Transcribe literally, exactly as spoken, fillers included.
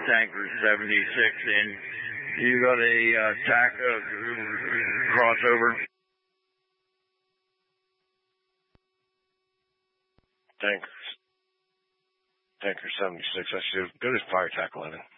Tanker seventy-six in. You got a uh, tack uh, crossover? Tanker. Tanker seventy-six. I should go to fire tackle in it.